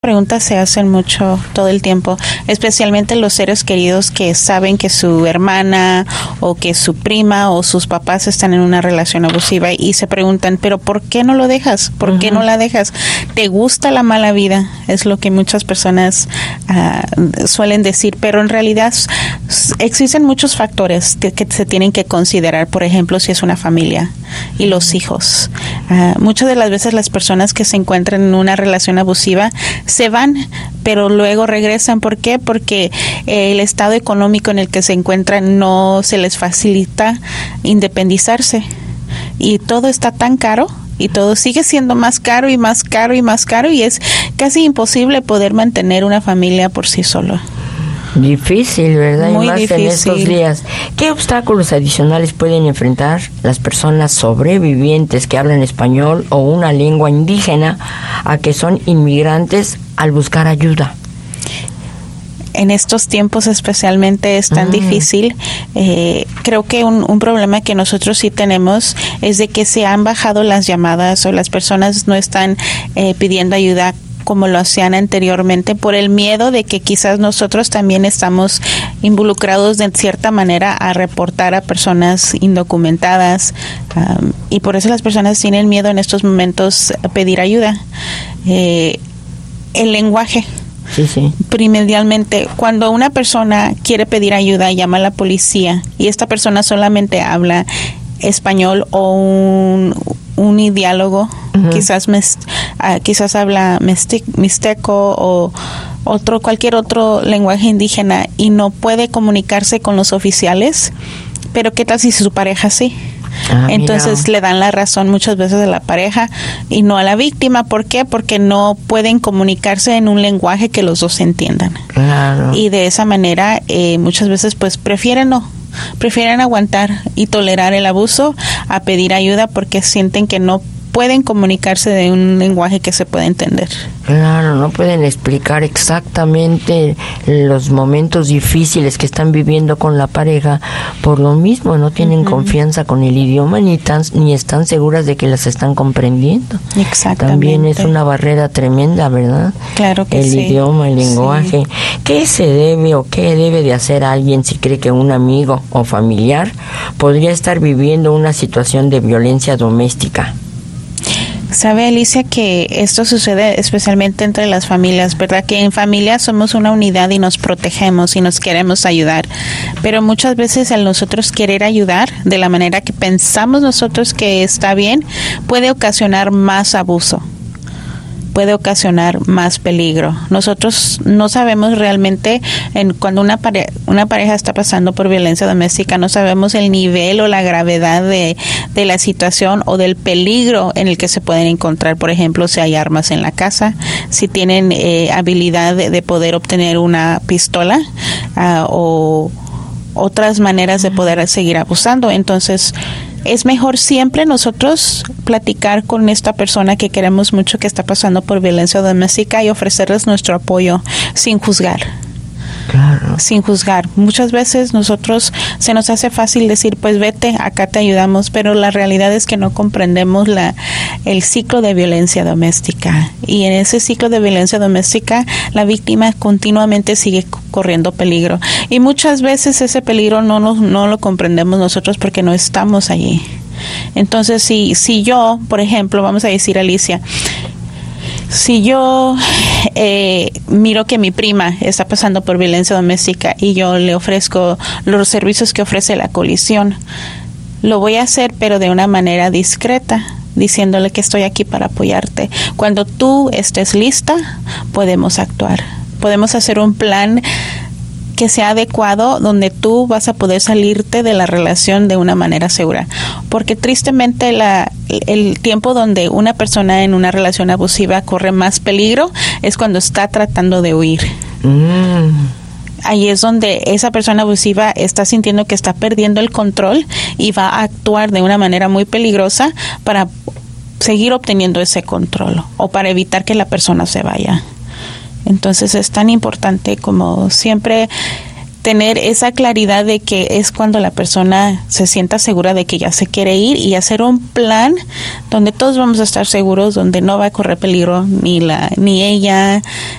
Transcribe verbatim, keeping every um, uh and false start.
Preguntas se hacen mucho todo el tiempo, especialmente los seres queridos que saben que su hermana o que su prima o sus papás están en una relación abusiva y se preguntan, pero ¿por qué no lo dejas? ¿Por uh-huh. qué no la dejas? ¿Te gusta la mala vida? Es lo que muchas personas uh, suelen decir, pero en realidad existen muchos factores que, que se tienen que considerar. Por ejemplo, si es una familia y los hijos. Uh, muchas de las veces las personas que se encuentran en una relación abusiva se van, pero luego regresan. ¿Por qué? Porque el estado económico en el que se encuentran no se les facilita independizarse. Y todo está tan caro, y todo sigue siendo más caro y más caro y más caro, y es casi imposible poder mantener una familia por sí solo. Difícil, ¿verdad? Muy y más difícil. En estos días. ¿Qué obstáculos adicionales pueden enfrentar las personas sobrevivientes que hablan español o una lengua indígena a que son inmigrantes al buscar ayuda? En estos tiempos especialmente es tan mm. difícil. Eh, creo que un, un problema que nosotros sí tenemos es de que se han bajado las llamadas o las personas no están eh, pidiendo ayuda como lo hacían anteriormente, por el miedo de que quizás nosotros también estamos involucrados de cierta manera a reportar a personas indocumentadas, um, y por eso las personas tienen miedo en estos momentos a pedir ayuda. Eh, el lenguaje. Sí, sí. Primordialmente, cuando una persona quiere pedir ayuda, llama a la policía y esta persona solamente habla español o un, un diálogo, uh-huh. quizás mes, uh, quizás habla mesti, mixteco o otro cualquier otro lenguaje indígena y no puede comunicarse con los oficiales, pero ¿qué tal si su pareja sí? Ah, Entonces mira. le dan la razón muchas veces a la pareja y no a la víctima. ¿Por qué? Porque no pueden comunicarse en un lenguaje que los dos entiendan. Claro. Y de esa manera eh, muchas veces pues prefieren no prefieren aguantar y tolerar el abuso a pedir ayuda porque sienten que no pueden comunicarse de un lenguaje que se puede entender. Claro, no pueden explicar exactamente los momentos difíciles que están viviendo con la pareja, por lo mismo no tienen uh-huh. confianza con el idioma ni tan, ni están seguras de que las están comprendiendo. Exactamente. También es una barrera tremenda, ¿verdad? Claro que el sí. El idioma, el lenguaje. Sí. ¿Qué se debe o qué debe de hacer alguien si cree que un amigo o familiar podría estar viviendo una situación de violencia doméstica? Sabe, Alicia, que esto sucede especialmente entre las familias, ¿verdad? Que en familia somos una unidad y nos protegemos y nos queremos ayudar, pero muchas veces al nosotros querer ayudar de la manera que pensamos nosotros que está bien, puede ocasionar más abuso, puede ocasionar más peligro. Nosotros no sabemos realmente en cuando una pareja, una pareja está pasando por violencia doméstica, no sabemos el nivel o la gravedad de, de la situación o del peligro en el que se pueden encontrar. Por ejemplo, si hay armas en la casa, si tienen eh, habilidad de, de poder obtener una pistola uh, o otras maneras de poder seguir abusando. Entonces, es mejor siempre nosotros platicar con esta persona que queremos mucho que está pasando por violencia doméstica y ofrecerles nuestro apoyo sin juzgar. Claro. Sin juzgar. Muchas veces nosotros se nos hace fácil decir, pues vete, acá te ayudamos, pero la realidad es que no comprendemos la el ciclo de violencia doméstica. Y en ese ciclo de violencia doméstica, la víctima continuamente sigue corriendo peligro. Y muchas veces ese peligro no, no, no lo comprendemos nosotros porque no estamos allí. Entonces, si, si yo, por ejemplo, vamos a decir, Alicia, si yo eh, miro que mi prima está pasando por violencia doméstica y yo le ofrezco los servicios que ofrece la coalición, lo voy a hacer pero de una manera discreta, diciéndole que estoy aquí para apoyarte. Cuando tú estés lista, podemos actuar. Podemos hacer un plan que sea adecuado donde tú vas a poder salirte de la relación de una manera segura, porque tristemente la, el tiempo donde una persona en una relación abusiva corre más peligro es cuando está tratando de huir. Mm. Ahí es donde esa persona abusiva está sintiendo que está perdiendo el control y va a actuar de una manera muy peligrosa para seguir obteniendo ese control o para evitar que la persona se vaya. Entonces es tan importante como siempre tener esa claridad de que es cuando la persona se sienta segura de que ya se quiere ir, y hacer un plan donde todos vamos a estar seguros, donde no va a correr peligro ni la ni ella